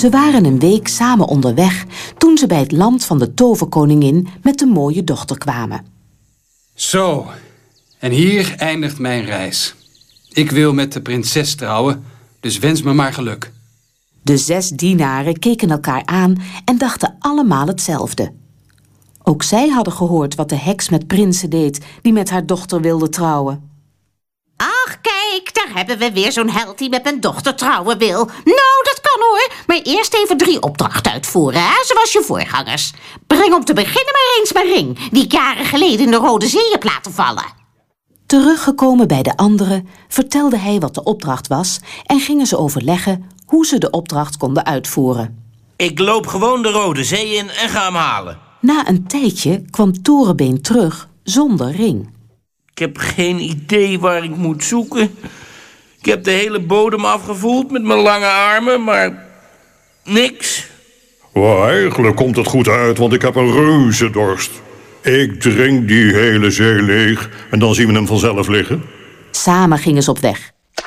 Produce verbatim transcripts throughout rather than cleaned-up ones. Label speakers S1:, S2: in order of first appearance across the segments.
S1: Ze waren een week samen onderweg toen ze bij het land van de toverkoningin met de mooie dochter kwamen.
S2: Zo, en hier eindigt mijn reis. Ik wil met de prinses trouwen, dus wens me maar geluk.
S1: De zes dienaren keken elkaar aan en dachten allemaal hetzelfde. Ook zij hadden gehoord wat de heks met prinsen deed die met haar dochter wilde trouwen.
S3: Ach, kijk, daar hebben we weer zo'n held die met mijn dochter trouwen wil. Nou, dat kan hoor, maar eerst even drie opdrachten uitvoeren, hè? Zoals je voorgangers. Breng om te beginnen maar eens mijn ring, die ik jaren geleden in de Rode Zee heb laten vallen.
S1: Teruggekomen bij de anderen vertelde hij wat de opdracht was en gingen ze overleggen hoe ze de opdracht konden uitvoeren.
S4: Ik loop gewoon de Rode Zee in en ga hem halen.
S1: Na een tijdje kwam Torenbeen terug zonder ring.
S4: Ik heb geen idee waar ik moet zoeken. Ik heb de hele bodem afgevoeld met mijn lange armen, maar niks.
S5: Well, eigenlijk komt het goed uit, want ik heb een reuze dorst. Ik drink die hele zee leeg en dan zien we hem vanzelf liggen.
S1: Samen gingen ze op weg.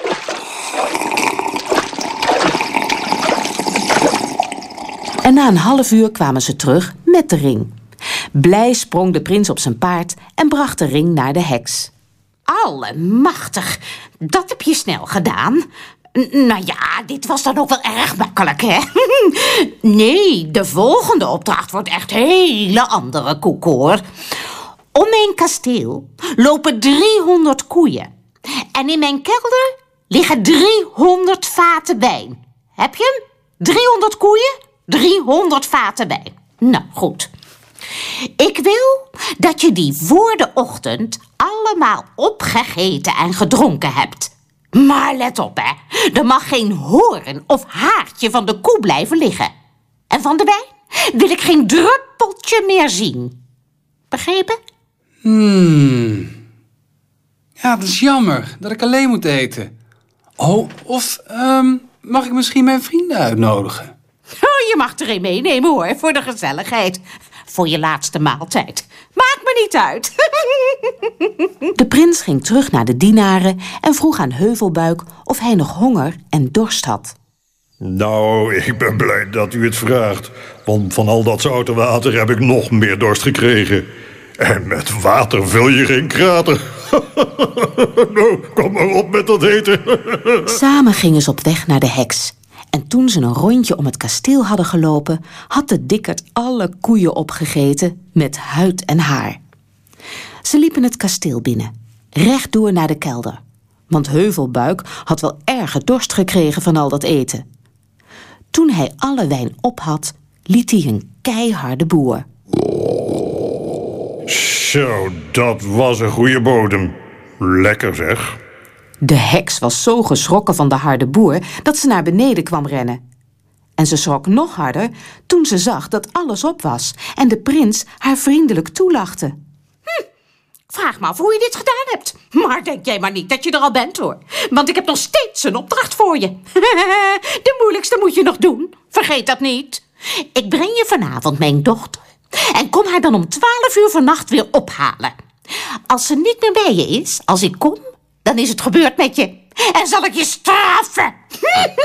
S1: En na een half uur kwamen ze terug met de ring. Blij sprong de prins op zijn paard en bracht de ring naar de heks.
S3: Allemachtig, dat heb je snel gedaan. N- nou ja, dit was dan ook wel erg makkelijk, hè? Nee, de volgende opdracht wordt echt hele andere koek, hoor. Om mijn kasteel lopen driehonderd koeien. En in mijn kelder liggen driehonderd vaten wijn. Heb je hem? driehonderd koeien, driehonderd vaten wijn. Nou, goed. Ik wil dat je die voor de ochtend allemaal opgegeten en gedronken hebt. Maar let op, hè. Er mag geen hoorn of haartje van de koe blijven liggen. En van de wijn wil ik geen druppeltje meer zien. Begrepen?
S2: Hmm. Ja, dat is jammer dat ik alleen moet eten. Oh, of um, mag ik misschien mijn vrienden uitnodigen?
S3: Oh, je mag er een meenemen, hoor, voor de gezelligheid. Voor je laatste maaltijd. Maakt me niet uit.
S1: De prins ging terug naar de dienaren en vroeg aan Heuvelbuik of hij nog honger en dorst had.
S5: Nou, ik ben blij dat u het vraagt. Want van al dat zoute water heb ik nog meer dorst gekregen. En met water vul je geen krater. Nou, kom maar op met dat eten.
S1: Samen gingen ze op weg naar de heks. En toen ze een rondje om het kasteel hadden gelopen, had de dikkerd alle koeien opgegeten met huid en haar. Ze liepen het kasteel binnen, rechtdoor naar de kelder. Want Heuvelbuik had wel erge dorst gekregen van al dat eten. Toen hij alle wijn op had, liet hij een keiharde boer.
S5: Zo, dat was een goede bodem. Lekker zeg.
S1: De heks was zo geschrokken van de harde boer dat ze naar beneden kwam rennen. En ze schrok nog harder toen ze zag dat alles op was en de prins haar vriendelijk toelachte.
S3: Hm, vraag me af hoe je dit gedaan hebt. Maar denk jij maar niet dat je er al bent, hoor. Want ik heb nog steeds een opdracht voor je. De moeilijkste moet je nog doen. Vergeet dat niet. Ik breng je vanavond mijn dochter en kom haar dan om twaalf uur vannacht weer ophalen. Als ze niet meer bij je is, als ik kom, dan is het gebeurd met je. En zal ik je straffen.